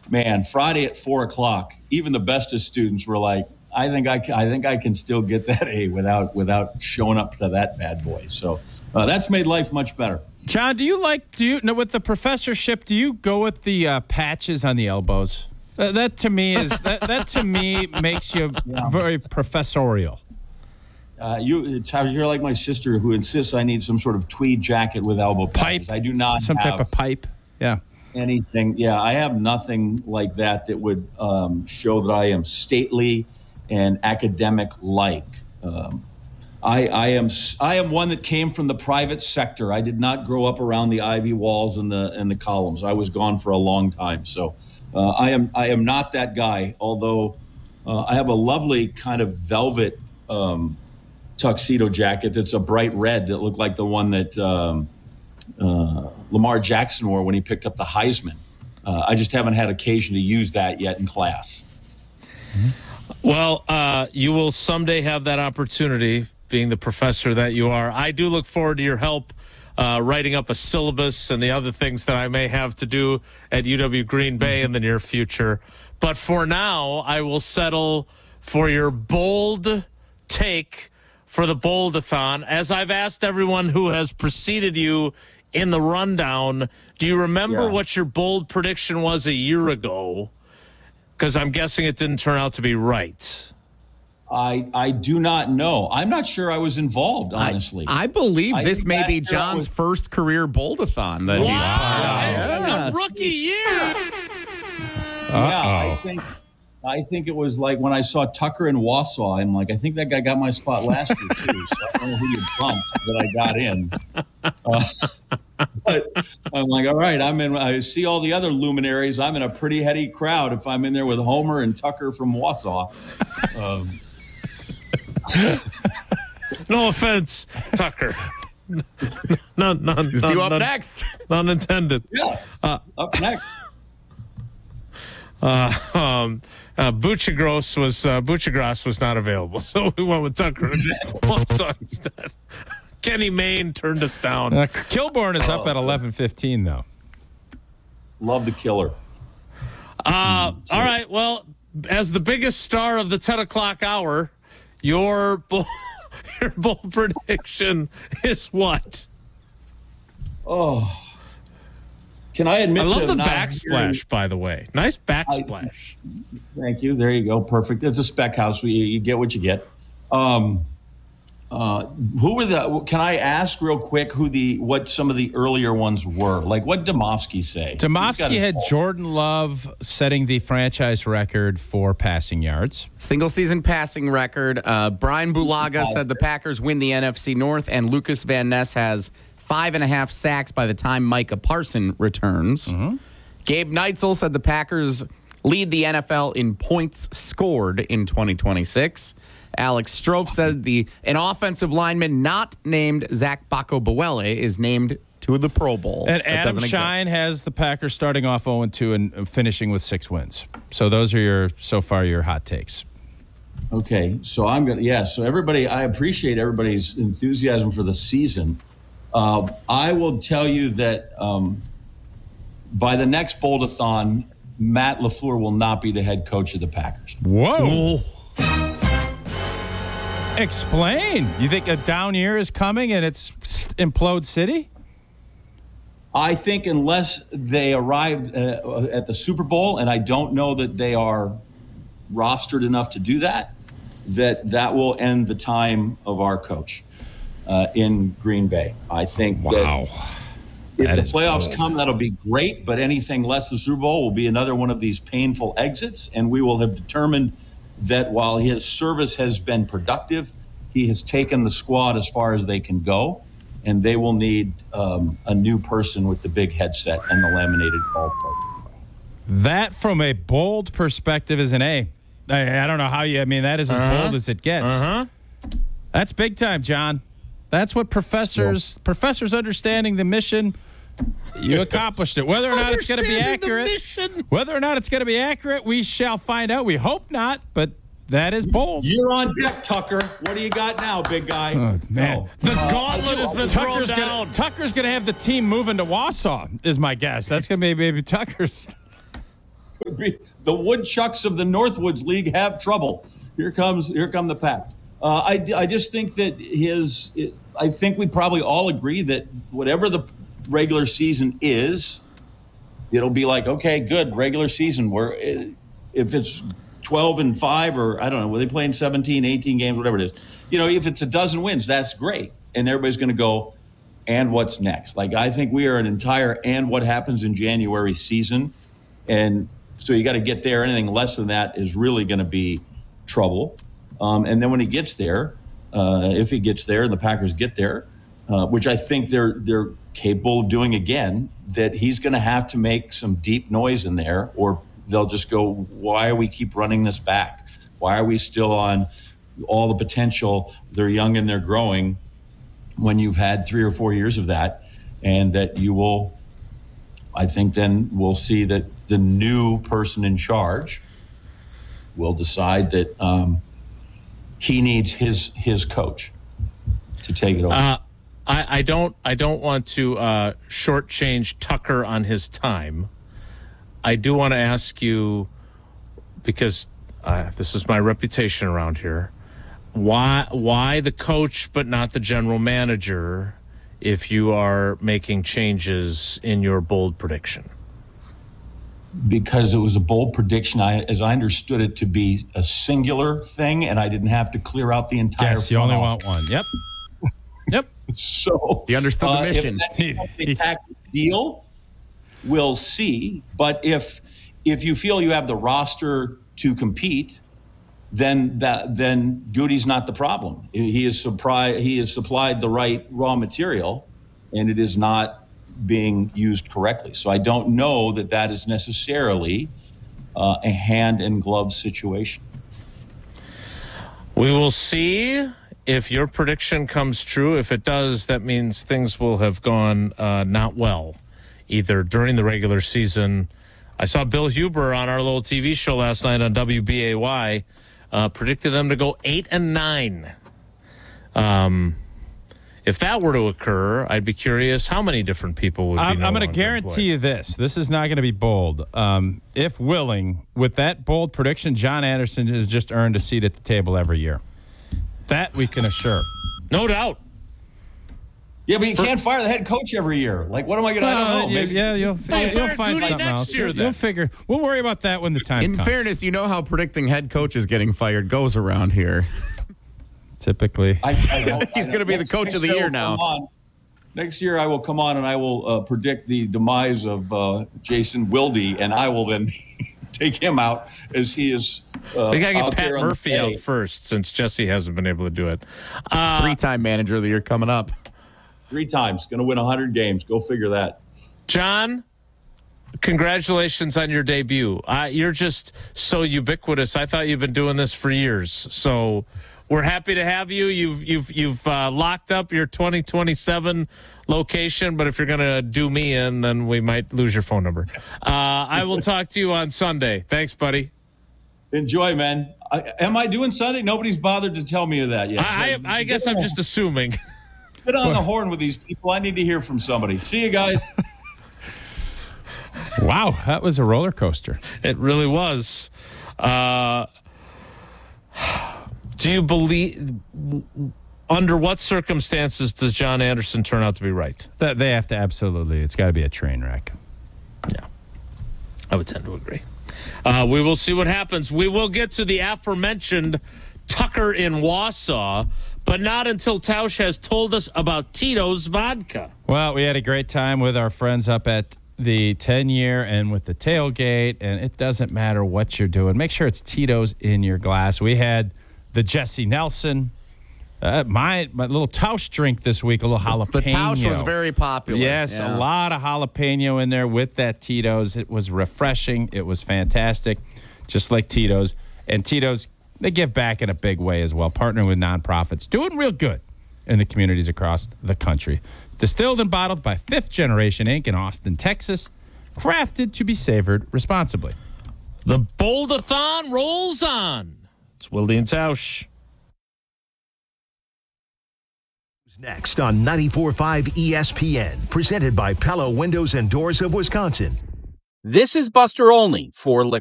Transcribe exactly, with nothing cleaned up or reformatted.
man, Friday at four o'clock, even the bestest students were like, I think I, I think I can still get that A without without showing up to that bad boy. So uh, that's made life much better. John, do you like, do you, no, with the professorship, do you go with the uh, patches on the elbows? Uh, that to me is, that, that to me makes you yeah. very professorial. Uh, you, it's how you're like my sister who insists I need some sort of tweed jacket with elbow patches. Pipe. I do not Some have type of pipe. Yeah. anything. Yeah, I have nothing like that that would um, show that I am stately and academic-like. Um, I, I am I am one that came from the private sector. I did not grow up around the ivy walls and the and the columns. I was gone for a long time, so uh, I am I am not that guy. Although uh, I have a lovely kind of velvet um, tuxedo jacket that's a bright red that looked like the one that um, uh, Lamar Jackson wore when he picked up the Heisman. Uh, I just haven't had occasion to use that yet in class. Well, uh, you will someday have that opportunity, being the professor that you are. I do look forward to your help uh, writing up a syllabus and the other things that I may have to do at U W Green Bay in the near future. But for now, I will settle for your bold take for the Bold-a-thon. As I've asked everyone who has preceded you in the rundown, do you remember Yeah. what your bold prediction was a year ago? Because I'm guessing it didn't turn out to be right. I I do not know. I'm not sure I was involved, honestly. I, I believe I this think may that be year John's was- first career Bold-a-thon that he's part of. A rookie year. Yeah, I think I think it was like when I saw Tucker in Wausau. I'm like, I think that guy got my spot last year too. So I don't know who you bumped that I got in. Uh, but I'm like, all right, I'm in. I see all the other luminaries. I'm in a pretty heady crowd if I'm in there with Homer and Tucker from Wausau. Um, No offense, Tucker. None, none, He's none, due up none, next. None intended. yeah, Uh, up next. Uh, um, uh, Buchagros was uh, Buchagras was not available, so we went with Tucker instead. Kenny Mayne turned us down. Uh, Kilborn is up at eleven fifteen, though. Love the killer. Uh, all right. Well, as the biggest star of the ten o'clock hour, your bold, your bold prediction is what? Oh, can I admit? I love to the not backsplash, hearing- by the way. Nice backsplash. Thank you. There you go. Perfect. It's a spec house. You, you get what you get. Um, uh, who were the? Can I ask real quick who the what some of the earlier ones were? Like what did Domofsky say? He's got Domofsky his had ball. Jordan Love setting the franchise record for passing yards. Single season passing record. Uh, Brian Bulaga said the Packers win the N F C North, and Lucas Van Ness has five and a half sacks by the time Micah Parson returns. Mm-hmm. Gabe Neitzel said the Packers lead the N F L in points scored in twenty twenty-six. Alex Strofe said the an offensive lineman not named Zach Bacco-Buele is named to the Pro Bowl. And That Adam doesn't Shine exist. has the Packers starting off oh and two and finishing with six wins. So those are your, so far, your hot takes. Okay, so I'm gonna yeah. So everybody, I appreciate everybody's enthusiasm for the season. Uh, I will tell you that um, by the next Bold-a-thon, Matt LaFleur will not be the head coach of the Packers. Whoa. Explain. You think a down year is coming and it's implode city? I think unless they arrive uh, at the Super Bowl, and I don't know that they are rostered enough to do that, that that will end the time of our coach uh, in Green Bay. I think Wow. that if That the is playoffs bold. come, that'll be great, but anything less than the Super Bowl will be another one of these painful exits, and we will have determined that while his service has been productive, he has taken the squad as far as they can go, and they will need um, a new person with the big headset and the laminated ballpark. That, from a bold perspective, is an A. I, I don't know how you, I mean, that is as Uh-huh. bold as it gets. Uh-huh. That's big time, John. That's what professors, professors understanding the mission, you accomplished it. Whether or not it's going to be Understanding the accurate, mission. whether or not it's going to be accurate, we shall find out. We hope not, but that is bold. You're on deck, Tucker. What do you got now, big guy? Oh, man. No. The gauntlet has been thrown Tucker's down. gonna, Tucker's going to have the team moving to Wausau, is my guess. That's going to be maybe Tucker's. could be the woodchucks of the Northwoods League have trouble. Here comes here come the Pack. Uh, I I just think that his. I think we probably all agree that whatever the regular season is, it'll be like, okay, good regular season. Where if it's twelve and five, or I don't know, were they playing seventeen, eighteen games, whatever it is. You know, if it's a dozen wins, that's great, and everybody's going to go. And what's next? Like, I think we are an entire and what happens in January season. And so you got to get there. Anything less than that is really going to be trouble. Um, and then when he gets there, uh, if he gets there and the Packers get there, uh, which I think they're they're capable of doing again, that he's going to have to make some deep noise in there, or they'll just go, why are we keep running this back? Why are we still on all the potential? They're young and they're growing. When you've had three or four years of that, and that you will, I think then we'll see that the new person in charge will decide that um, he needs his his coach to take it over. Uh, I, I don't I don't want to uh, shortchange Tucker on his time. I do want to ask you, because uh, this is my reputation around here. Why why the coach but not the general manager if you are making changes in your bold prediction? Because it was a bold prediction, I, as I understood it to be a singular thing, and I didn't have to clear out the entire Yes, you front only office. want one. Yep. Yep. So He understood the uh, mission. If that becomes a tactic deal, we'll see. But if if you feel you have the roster to compete, then that then Goody's not the problem. He is supply he has supplied the right raw material, and it is not being used correctly. So I don't know that that is necessarily uh, a hand and glove situation. We will see if your prediction comes true. If it does, that means things will have gone uh, not well, either during the regular season. I saw Bill Huber on our little T V show last night on W B A Y. Uh, predicted them to go eight and nine. Um, if that were to occur, I'd be curious how many different people would be. I'm, no I'm going to longer guarantee employed. you this. This is not going to be bold. Um, if willing, with that bold prediction, John Anderson has just earned a seat at the table every year. That we can assure. No doubt. Yeah, but you can't fire the head coach every year. Like, what am I going to? I don't know. Uh, Maybe yeah, you'll, Well, you'll fire find Goody something next else. year, You'll, then. you'll figure. We'll worry about that when the time In comes. fairness, you know how predicting head coaches getting fired goes around here. Typically. I, I don't, He's I going to be the next- coach next of the year year will now. come on. Next year, I will come on and I will uh, predict the demise of uh, Jason Wilde, and I will then take him out as he is. Uh, We got to get out Pat there on the Murphy out bay. first, since Jesse hasn't been able to do it. Uh, Three-time manager of the year coming up. Three times, going to win one hundred games. Go figure that. John, congratulations on your debut. Uh, you're just so ubiquitous. I thought you've been doing this for years. So we're happy to have you. You've you've you've uh, locked up your twenty twenty-seven location, but if you're going to do me in, then we might lose your phone number. Uh, I will talk to you on Sunday. Thanks, buddy. Enjoy, man. I, am I doing Sunday? Nobody's bothered to tell me of that yet. I, I, I guess I'm just assuming. Get on the horn with these people. I need to hear from somebody. See you guys. Wow, that was a roller coaster. It really was. Uh, do you believe? Under what circumstances does John Anderson turn out to be right? That they have to absolutely. It's got to be a train wreck. Yeah, I would tend to agree. Uh, we will see what happens. We will get to the aforementioned Tucker in Wausau, but not until Tausch has told us about Tito's Vodka. Well, we had a great time with our friends up at the ten-year and with the tailgate, and it doesn't matter what you're doing. Make sure it's Tito's in your glass. We had the Jesse Nelson, uh, my my little Tausch drink this week, a little jalapeno. The Tausch was very popular. Yes, Yeah. a lot of jalapeno in there with that Tito's. It was refreshing. It was fantastic, just like Tito's. And Tito's, they give back in a big way as well, partnering with nonprofits, doing real good in the communities across the country. It's distilled and bottled by Fifth Generation Incorporated in Austin, Texas, crafted to be savored responsibly. The Boldathon rolls on. It's Wilde and Tausch. Next on ninety-four point five E S P N, presented by Pella Windows and Doors of Wisconsin. This is Buster Olney for Liquid